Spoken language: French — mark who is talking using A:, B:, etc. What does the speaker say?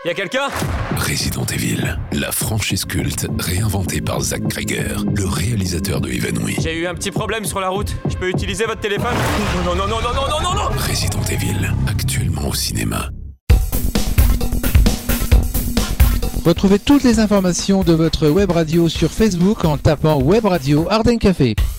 A: Y'a quelqu'un ?
B: Resident Evil, la franchise culte réinventée par Zach Cregger, le réalisateur de Evenwy.
A: J'ai eu un petit problème sur la route. Je peux utiliser votre téléphone ? Non, non, non, non, non, non, non, non.
B: Resident Evil, actuellement au cinéma.
C: Retrouvez toutes les informations de votre web radio sur Facebook en tapant Web Radio Ardenne Café.